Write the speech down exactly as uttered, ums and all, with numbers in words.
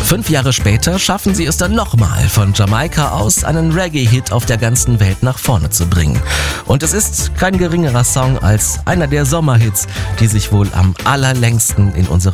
Fünf Jahre später schaffen sie es dann nochmal, von Jamaika aus einen Reggae-Hit auf der ganzen Welt nach vorne zu bringen. Und es ist kein geringerer Song als einer der Sommerhits, die sich wohl am allerlängsten in unserem